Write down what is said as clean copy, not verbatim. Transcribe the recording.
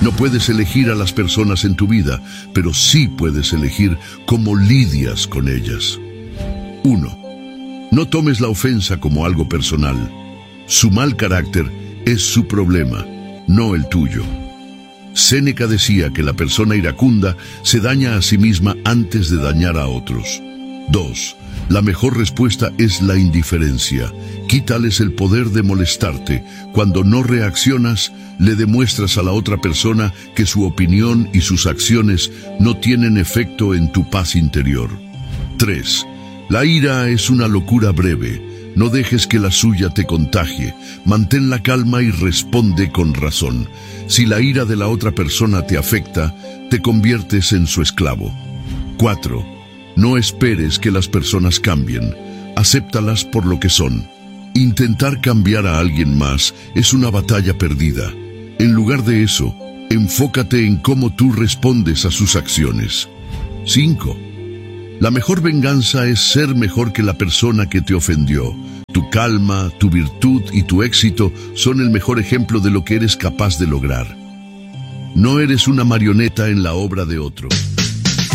No puedes elegir a las personas en tu vida, pero sí puedes elegir cómo lidias con ellas. 1. No tomes la ofensa como algo personal. Su mal carácter es su problema, no el tuyo. Séneca decía que la persona iracunda se daña a sí misma antes de dañar a otros. 2. La mejor respuesta es la indiferencia. Quítales el poder de molestarte. Cuando no reaccionas, le demuestras a la otra persona que su opinión y sus acciones no tienen efecto en tu paz interior. 3. La ira es una locura breve. No dejes que la suya te contagie. Mantén la calma y responde con razón. Si la ira de la otra persona te afecta, te conviertes en su esclavo. 4. No esperes que las personas cambien. Acéptalas por lo que son. Intentar cambiar a alguien más es una batalla perdida. En lugar de eso, enfócate en cómo tú respondes a sus acciones. 5. La mejor venganza es ser mejor que la persona que te ofendió. Tu calma, tu virtud y tu éxito son el mejor ejemplo de lo que eres capaz de lograr. No eres una marioneta en la obra de otro.